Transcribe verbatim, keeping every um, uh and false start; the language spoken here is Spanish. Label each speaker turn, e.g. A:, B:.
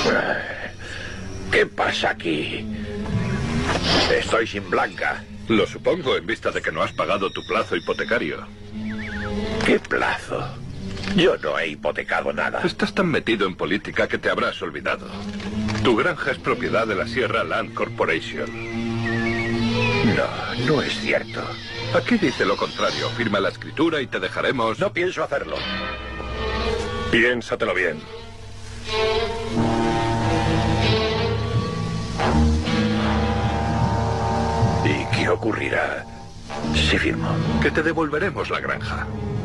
A: ¿Qué pasa aquí? Estoy sin Blanca.
B: Lo supongo en vista de que no has pagado tu plazo hipotecario.
A: ¿Qué plazo? Yo no he hipotecado nada.
B: Estás tan metido en política que te habrás olvidado. Tu granja es propiedad de la Sierra Land Corporation.
A: No, no es cierto.
B: Aquí dice lo contrario. Firma la escritura y te dejaremos...
A: No pienso hacerlo.
C: Piénsatelo bien.
A: ¿Y qué ocurrirá si firmo?
B: Que te devolveremos la granja.